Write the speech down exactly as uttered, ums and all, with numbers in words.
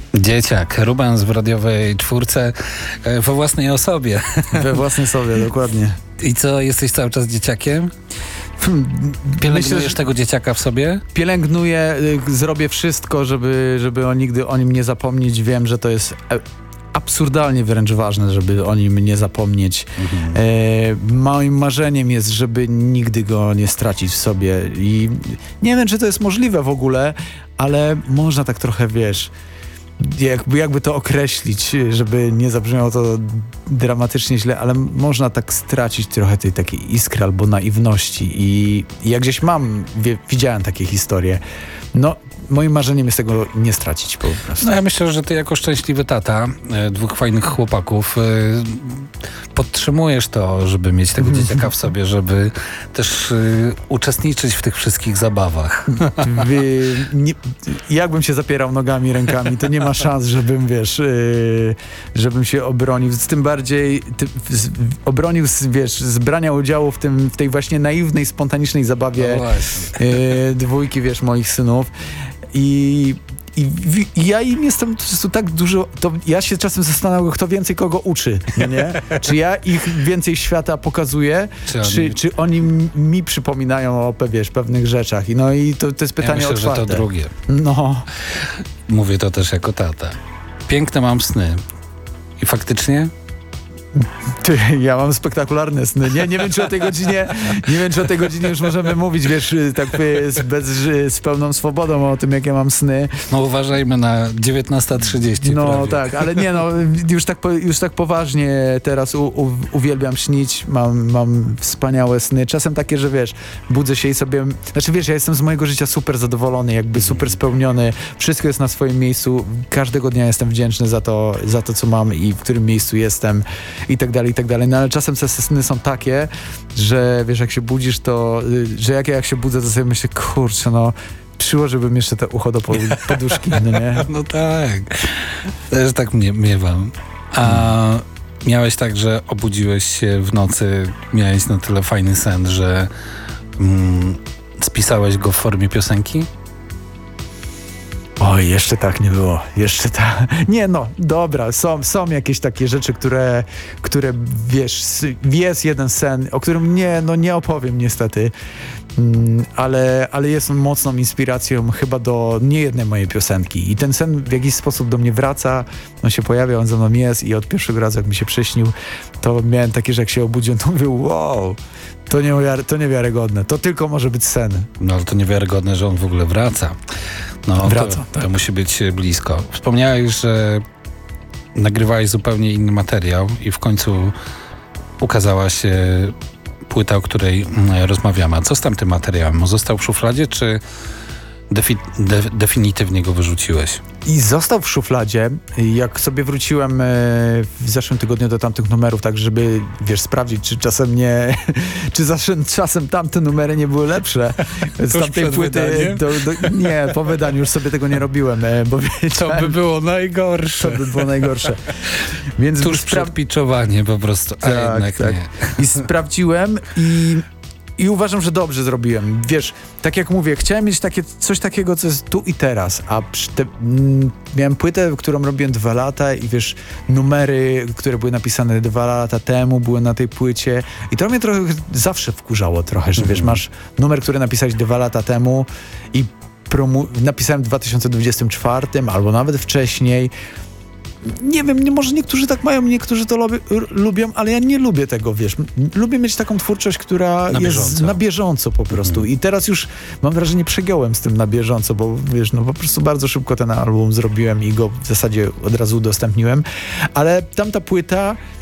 Dzieciak, Rubens w radiowej czwórce we własnej osobie. We własnej sobie, dokładnie. I co, jesteś cały czas dzieciakiem? Pielęgnujesz Myślę, tego dzieciaka w sobie? Pielęgnuję, zrobię wszystko, żeby, żeby o nigdy o nim nie zapomnieć. Wiem, że to jest absurdalnie wręcz ważne, żeby o nim nie zapomnieć. Mhm. E, moim marzeniem jest, żeby nigdy go nie stracić w sobie i nie wiem, czy to jest możliwe w ogóle, ale można tak trochę, wiesz, jakby, jakby to określić, żeby nie zabrzmiało to dramatycznie źle, ale można tak stracić trochę tej takiej iskry albo naiwności i, i jak gdzieś mam, wie, widziałem takie historie, no moim marzeniem jest tego nie stracić po prostu. No ja myślę, że ty jako szczęśliwy tata e, dwóch fajnych chłopaków e, podtrzymujesz to, żeby mieć tego dzieciaka w sobie, żeby też e, uczestniczyć w tych wszystkich zabawach. Wy, nie, jakbym się zapierał nogami, rękami, to nie ma szans, żebym, wiesz, e, żebym się obronił. Z tym bardziej ty, z, obronił, z, wiesz, z brania udziału w, tym, w tej właśnie naiwnej, spontanicznej zabawie no e, dwójki, wiesz, moich synów. I, i, I ja im jestem po prostu tak dużo, to ja się czasem zastanawiam, kto więcej kogo uczy, no nie? Czy ja ich więcej świata pokazuję, czy, czy, oni... czy oni mi przypominają o wiesz, pewnych rzeczach. I no i to, to jest pytanie ja myślę, otwarte. że to drugie. No. Mówię to też jako tata. Piękne mam sny. I faktycznie? Ty, ja mam spektakularne sny. Nie, nie wiem, czy o tej godzinie, nie wiem, czy o tej godzinie już możemy mówić, wiesz, tak z, bez, z pełną swobodą o tym, jakie mam sny. No uważajmy na dziewiętnasta trzydzieści. No prawie. tak, ale nie no, już tak, już tak poważnie teraz u, u, uwielbiam śnić, mam, mam wspaniałe sny. Czasem takie, że wiesz, budzę się i sobie, znaczy wiesz, ja jestem z mojego życia super zadowolony, jakby super spełniony, wszystko jest na swoim miejscu, każdego dnia jestem wdzięczny za to, za to, co mam i w którym miejscu jestem. I tak dalej, i tak dalej. No ale czasem te sny są takie, że wiesz, jak się budzisz, to, że jak ja jak się budzę, to sobie myślę, kurczę, no przyłożyłbym jeszcze te ucho do poduszki, no nie? No tak. Też tak mnie miewam. A hmm. miałeś tak, że obudziłeś się w nocy, miałeś na tyle fajny sen, że mm, spisałeś go w formie piosenki? Oj, jeszcze tak nie było. Jeszcze tak. Nie no, dobra, są, są jakieś takie rzeczy, które, które wiesz, jest jeden sen, o którym nie, no nie opowiem niestety, mm, ale, ale jest on mocną inspiracją chyba do niejednej mojej piosenki. I ten sen w jakiś sposób do mnie wraca, on się pojawia, on ze mną jest i od pierwszego razu jak mi się przyśnił, to miałem takie, że jak się obudziłem, to mówię, wow, to, niewiar- to niewiarygodne, to tylko może być sen. No ale to niewiarygodne, że on w ogóle wraca. No, Wraca, to, tak. to musi być blisko. Wspomniałeś, że nagrywałeś zupełnie inny materiał i w końcu ukazała się płyta, o której rozmawiamy. A co z tamtym materiałem? Został w szufladzie, czy defi- de- definitywnie go wyrzuciłeś? I został w szufladzie. Jak sobie wróciłem e, w zeszłym tygodniu do tamtych numerów, tak żeby, wiesz, sprawdzić, czy czasem nie, czy czasem, czasem tamte numery nie były lepsze. Z tamtej płyty. Do, do, nie, po wydaniu już sobie tego nie robiłem, e, bo wiedziałem, To by było najgorsze. To by było najgorsze. Więc tuż spra- przed piczowanie po prostu, a tak, jednak tak. nie. I sprawdziłem i I uważam, że dobrze zrobiłem. Wiesz, tak jak mówię, chciałem mieć takie, coś takiego, co jest tu i teraz, a te, m, miałem płytę, którą robiłem dwa lata i wiesz, numery, które były napisane dwa lata temu, były na tej płycie i to mnie trochę zawsze wkurzało trochę, że mm-hmm. wiesz, masz numer, który napisałeś dwa lata temu i promu- napisałem w dwa tysiące dwudziestym czwartym albo nawet wcześniej. Nie wiem, nie, może niektórzy tak mają, niektórzy to lubi, r- lubią, ale ja nie lubię tego, wiesz. Lubię mieć taką twórczość, która na jest bieżąco. na bieżąco po prostu. Mm. I teraz już mam wrażenie, przegiąłem z tym na bieżąco, bo wiesz, no po prostu bardzo szybko ten album zrobiłem i go w zasadzie od razu udostępniłem. Ale tamta płyta